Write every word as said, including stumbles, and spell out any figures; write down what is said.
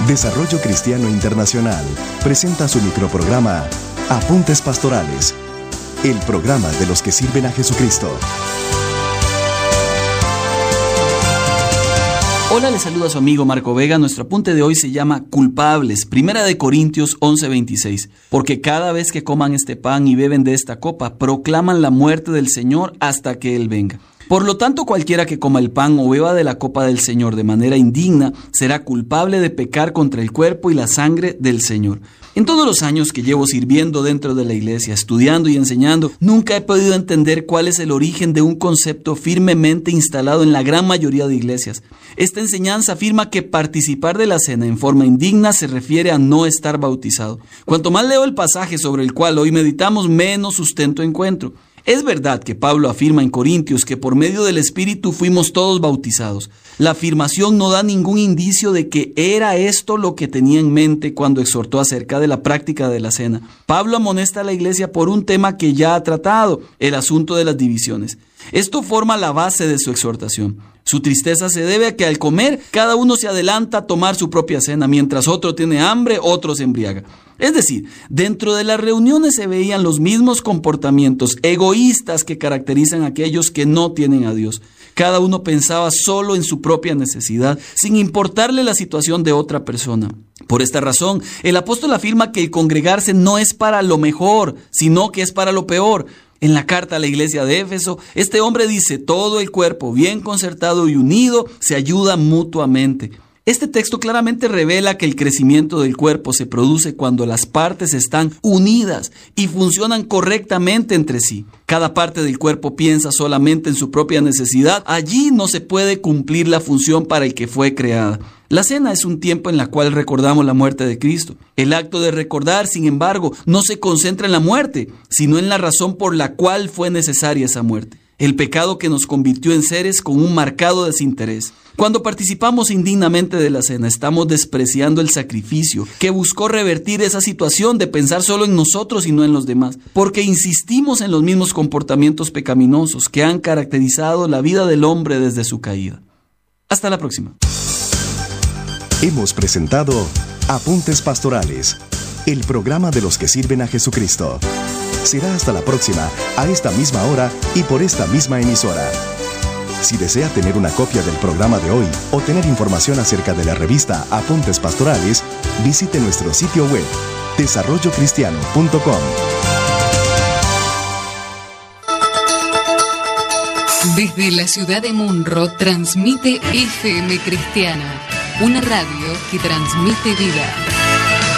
Desarrollo Cristiano Internacional presenta su microprograma Apuntes Pastorales, el programa de los que sirven a Jesucristo. Hola, les saluda su amigo Marco Vega. Nuestro apunte de hoy se llama Culpables, Primera de Corintios once veintiséis. Porque cada vez que coman este pan y beben de esta copa, proclaman la muerte del Señor hasta que Él venga. Por lo tanto, cualquiera que coma el pan o beba de la copa del Señor de manera indigna será culpable de pecar contra el cuerpo y la sangre del Señor. En todos los años que llevo sirviendo dentro de la iglesia, estudiando y enseñando, nunca he podido entender cuál es el origen de un concepto firmemente instalado en la gran mayoría de iglesias. Esta enseñanza afirma que participar de la cena en forma indigna se refiere a no estar bautizado. Cuanto más leo el pasaje sobre el cual hoy meditamos, menos sustento encuentro. Es verdad que Pablo afirma en Corintios que por medio del Espíritu fuimos todos bautizados. La afirmación no da ningún indicio de que era esto lo que tenía en mente cuando exhortó acerca de la práctica de la cena. Pablo amonesta a la iglesia por un tema que ya ha tratado, el asunto de las divisiones. Esto forma la base de su exhortación. Su tristeza se debe a que al comer, cada uno se adelanta a tomar su propia cena, mientras otro tiene hambre, otro se embriaga. Es decir, dentro de las reuniones se veían los mismos comportamientos egoístas que caracterizan a aquellos que no tienen a Dios. Cada uno pensaba solo en su propia necesidad, sin importarle la situación de otra persona. Por esta razón, el apóstol afirma que el congregarse no es para lo mejor, sino que es para lo peor. En la carta a la iglesia de Éfeso, este hombre dice: todo el cuerpo, bien concertado y unido, se ayuda mutuamente. Este texto claramente revela que el crecimiento del cuerpo se produce cuando las partes están unidas y funcionan correctamente entre sí. Cada parte del cuerpo piensa solamente en su propia necesidad. Allí no se puede cumplir la función para el que fue creada. La cena es un tiempo en el cual recordamos la muerte de Cristo. El acto de recordar, sin embargo, no se concentra en la muerte, sino en la razón por la cual fue necesaria esa muerte. El pecado que nos convirtió en seres con un marcado desinterés. Cuando participamos indignamente de la cena, estamos despreciando el sacrificio que buscó revertir esa situación de pensar solo en nosotros y no en los demás, porque insistimos en los mismos comportamientos pecaminosos que han caracterizado la vida del hombre desde su caída. Hasta la próxima. Hemos presentado Apuntes Pastorales, el programa de los que sirven a Jesucristo. Será hasta la próxima, a esta misma hora y por esta misma emisora. Si desea tener una copia del programa de hoy o tener información acerca de la revista Apuntes Pastorales, visite nuestro sitio web, desarrollo cristiano punto com. Desde la ciudad de Munro transmite F M Cristiana, una radio que transmite vida.